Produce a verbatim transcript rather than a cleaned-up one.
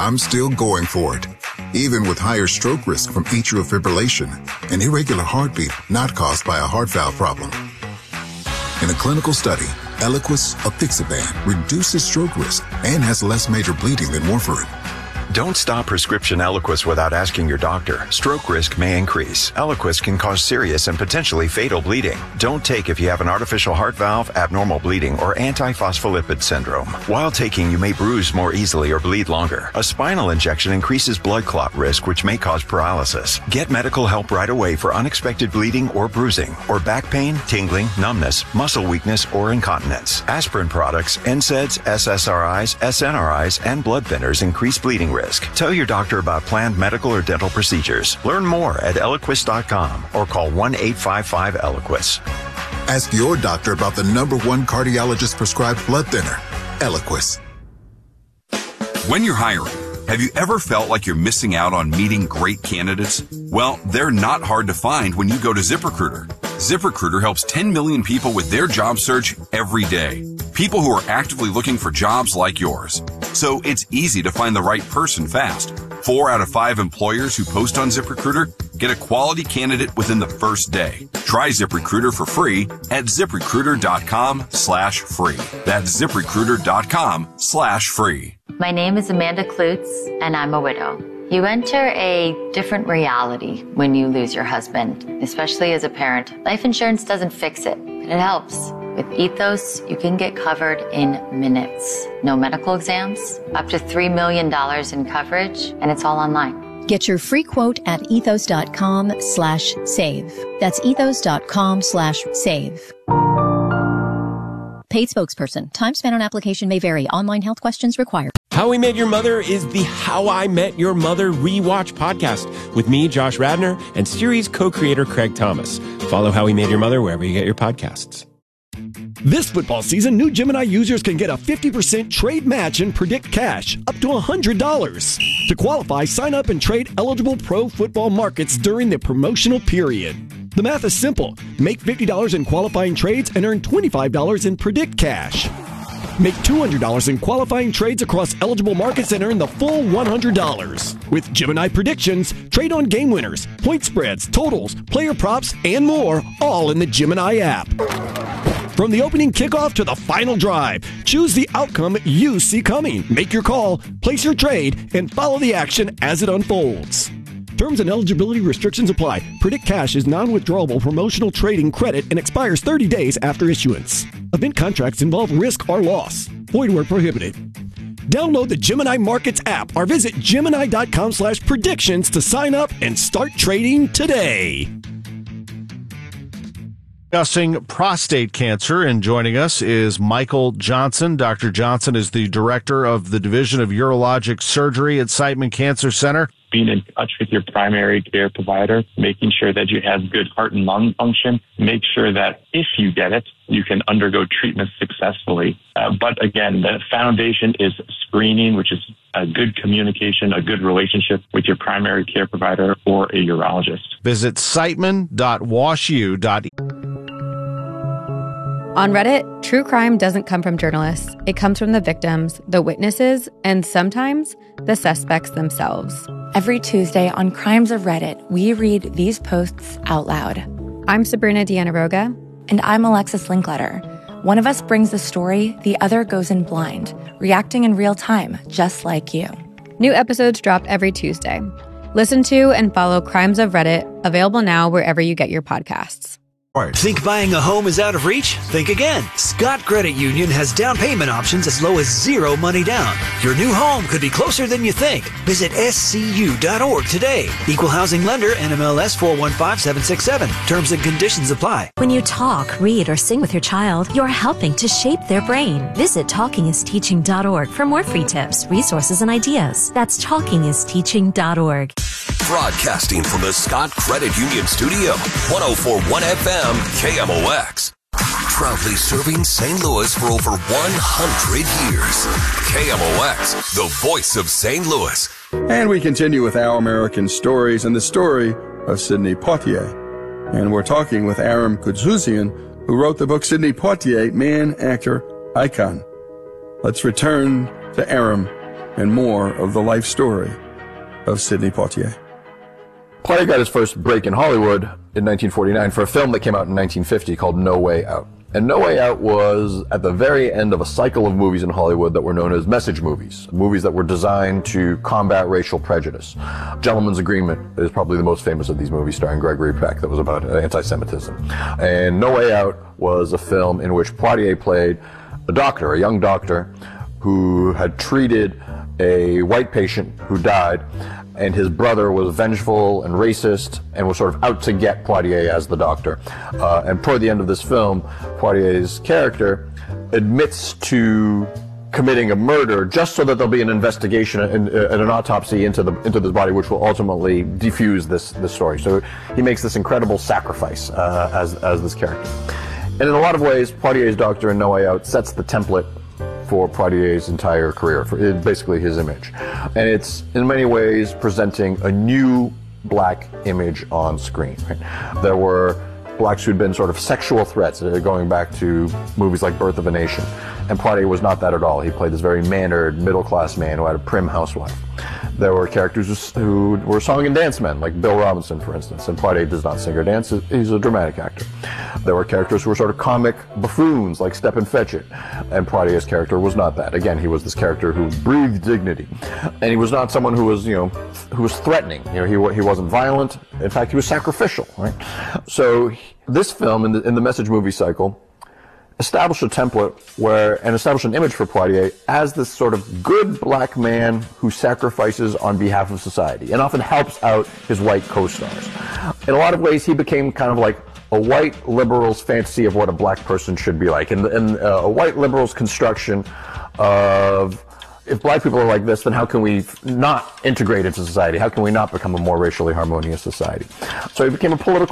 I'm still going for it, even with higher stroke risk from atrial fibrillation, an irregular heartbeat not caused by a heart valve problem. In a clinical study, Eliquis apixaban reduces stroke risk and has less major bleeding than warfarin. Don't stop prescription Eliquis without asking your doctor. Stroke risk may increase. Eliquis can cause serious and potentially fatal bleeding. Don't take if you have an artificial heart valve, abnormal bleeding, or antiphospholipid syndrome. While taking, you may bruise more easily or bleed longer. A spinal injection increases blood clot risk, which may cause paralysis. Get medical help right away for unexpected bleeding or bruising, or back pain, tingling, numbness, muscle weakness, or incontinence. Aspirin products, N SAIDs, S S R Is, S N R Is, and blood thinners increase bleeding risk. Tell your doctor about planned medical or dental procedures. Learn more at Eliquis dot com or call one eight five five Eliquis. Ask your doctor about the number one cardiologist prescribed blood thinner, Eliquis. When you're hiring, have you ever felt like you're missing out on meeting great candidates? Well, they're not hard to find when you go to ZipRecruiter. ZipRecruiter helps ten million people with their job search every day. People who are actively looking for jobs like yours. So it's easy to find the right person fast. Four out of five employers who post on ZipRecruiter get a quality candidate within the first day. Try ZipRecruiter for free at ZipRecruiter.com slash free. That's ZipRecruiter.com slash free. My name is Amanda Klutz, and I'm a widow. You enter a different reality when you lose your husband, especially as a parent. Life insurance doesn't fix it, but it helps. With Ethos, you can get covered in minutes. No medical exams, up to three million dollars in coverage, and it's all online. Get your free quote at ethos.com slash save. That's ethos.com slash save. Paid spokesperson. Time spent on application may vary. Online health questions required. How We Met Your Mother is the How I Met Your Mother rewatch podcast with me, Josh Radnor, and series co-creator Craig Thomas. Follow How We Met Your Mother wherever you get your podcasts. This football season, new Gemini users can get a fifty percent trade match and predict cash, up to one hundred dollars. To qualify, sign up and trade eligible pro football markets during the promotional period. The math is simple. Make fifty dollars in qualifying trades and earn twenty-five dollars in predict cash. Make two hundred dollars in qualifying trades across eligible markets and earn the full one hundred dollars. With Gemini Predictions, trade on game winners, point spreads, totals, player props, and more, all in the Gemini app. From the opening kickoff to the final drive, choose the outcome you see coming. Make your call, place your trade, and follow the action as it unfolds. Terms and eligibility restrictions apply. Predict Cash is non-withdrawable promotional trading credit and expires thirty days after issuance. Event contracts involve risk or loss. Void where prohibited. Download the Gemini Markets app or visit Gemini.com slash predictions to sign up and start trading today. Discussing prostate cancer, and joining us is Michael Johnson. Doctor Johnson is the director of the Division of Urologic Surgery at Siteman Cancer Center. Being in touch with your primary care provider, making sure that you have good heart and lung function, make sure that if you get it, you can undergo treatment successfully. Uh, but again, the foundation is screening, which is a good communication, a good relationship with your primary care provider or a urologist. Visit siteman dot wash u dot e d. On Reddit, true crime doesn't come from journalists. It comes from the victims, the witnesses, and sometimes the suspects themselves. Every Tuesday on Crimes of Reddit, we read these posts out loud. I'm Sabrina Dianaroga. And I'm Alexis Linkletter. One of us brings the story, the other goes in blind, reacting in real time, just like you. New episodes drop every Tuesday. Listen to and follow Crimes of Reddit, available now wherever you get your podcasts. Think buying a home is out of reach? Think again. Scott Credit Union has down payment options as low as zero money down. Your new home could be closer than you think. Visit S C U dot org today. Equal housing lender, N M L S four one five seven six seven. Terms and conditions apply. When you talk, read, or sing with your child, you're helping to shape their brain. Visit talking is teaching dot org for more free tips, resources, and ideas. That's talking is teaching dot org. Broadcasting from the Scott Credit Union Studio, one oh four point one F M, K M O X. Proudly serving Saint Louis for over one hundred years. K M O X, the voice of Saint Louis. And we continue with Our American Stories and the story of Sidney Poitier. And we're talking with Aram Koutzouzian, who wrote the book Sidney Poitier, Man, Actor, Icon. Let's return to Aram and more of the life story of Sidney Poitier. Poitier got his first break in Hollywood in nineteen forty-nine for a film that came out in nineteen fifty called No Way Out. And No Way Out was at the very end of a cycle of movies in Hollywood that were known as message movies, movies that were designed to combat racial prejudice. Gentleman's Agreement is probably the most famous of these movies, starring Gregory Peck, that was about anti-Semitism. And No Way Out was a film in which Poitier played a doctor, a young doctor, who had treated a white patient who died, and his brother was vengeful and racist and was sort of out to get Poitier as the doctor. Uh, and toward the end of this film, Poitier's character admits to committing a murder just so that there'll be an investigation and, uh, and an autopsy into the into this body, which will ultimately defuse this this story. So he makes this incredible sacrifice uh, as as this character. And in a lot of ways, Poitier's doctor in No Way Out sets the template for Poitier's entire career, for basically his image. And it's in many ways presenting a new black image on screen. Right? There were blacks who'd been sort of sexual threats, going back to movies like Birth of a Nation. And Poitier was not that at all. He played this very mannered, middle-class man who had a prim housewife. There were characters who were song and dance men, like Bill Robinson, for instance, and Poitier does not sing or dance. He's a dramatic actor. There were characters who were sort of comic buffoons, like Stepin Fetchit, and Poitier's character was not that. Again, he was this character who breathed dignity, and he was not someone who was, you know, who was threatening. You know, he he wasn't violent. In fact, he was sacrificial. Right? So this film, in the in the message movie cycle, establish a template where, and establish an image for Poitier as this sort of good black man who sacrifices on behalf of society and often helps out his white co-stars. In a lot of ways, he became kind of like a white liberal's fantasy of what a black person should be like, and, and uh, a white liberal's construction of, if black people are like this, then how can we not integrate into society? How can we not become a more racially harmonious society? So he became a political